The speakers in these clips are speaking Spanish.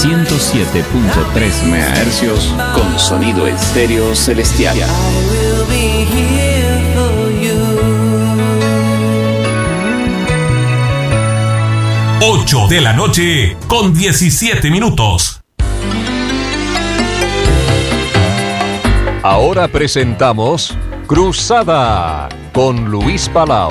107.3 MHz con sonido estéreo celestial. 8 de la noche con 17 minutos. Ahora presentamos Cruzada con Luis Palau.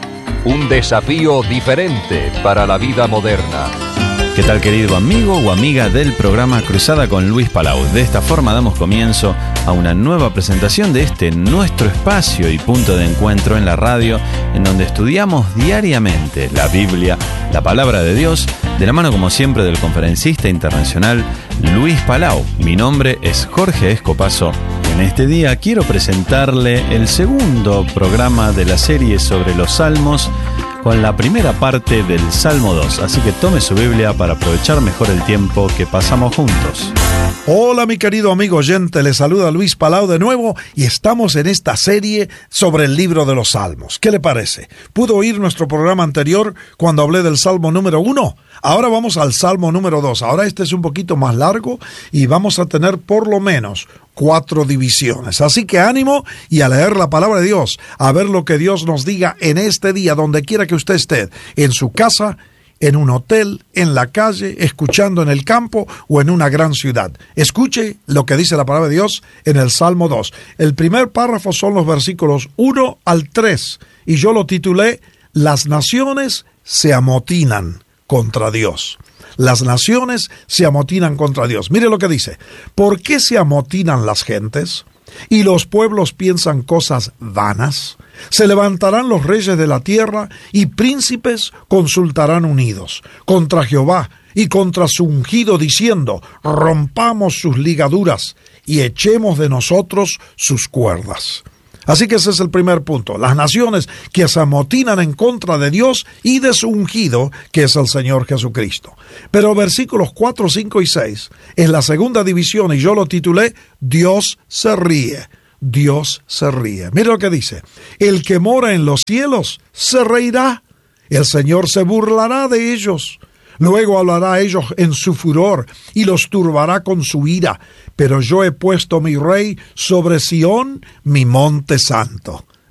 Un desafío diferente para la vida moderna. ¿Qué tal, querido amigo o amiga del programa Cruzada con Luis Palau? De esta forma damos comienzo a una nueva presentación de este nuestro espacio y punto de encuentro en la radio, en donde estudiamos diariamente la Biblia, la palabra de Dios, de la mano como siempre del conferencista internacional Luis Palau. Mi nombre es Jorge Escopazo. En este día quiero presentarle el segundo programa de la serie sobre los Salmos, con la primera parte del Salmo 2, así que tome su Biblia para aprovechar mejor el tiempo que pasamos juntos. Hola, mi querido amigo oyente, le saluda Luis Palau de nuevo y estamos en esta serie sobre el libro de los Salmos. ¿Qué le parece? ¿Pudo oír nuestro programa anterior cuando hablé del Salmo número 1? Ahora vamos al Salmo número 2. Ahora este es un poquito más largo y vamos a tener por lo menos 4 divisiones. Así que ánimo y a leer la palabra de Dios, a ver lo que Dios nos diga en este día, donde quiera que usted esté, en su casa, en un hotel, en la calle, escuchando en el campo o en una gran ciudad. Escuche lo que dice la palabra de Dios en el Salmo 2. El primer párrafo son los versículos 1 al 3 y yo lo titulé Las naciones se amotinan contra Dios. Las naciones se amotinan contra Dios. Mire lo que dice. ¿Por qué se amotinan las gentes? ¿Y los pueblos piensan cosas vanas? Se levantarán los reyes de la tierra y príncipes consultarán unidos contra Jehová y contra su ungido, diciendo: rompamos sus ligaduras y echemos de nosotros sus cuerdas. Así que ese es el primer punto. Las naciones que se amotinan en contra de Dios y de su ungido, que es el Señor Jesucristo. Pero versículos 4, 5 y 6 es la segunda división y yo lo titulé Dios se ríe. Dios se ríe. Mira lo que dice. El que mora en los cielos se reirá. El Señor se burlará de ellos. Luego hablará a ellos en su furor y los turbará con su ira. Pero yo he puesto mi rey sobre Sión, mi monte santo.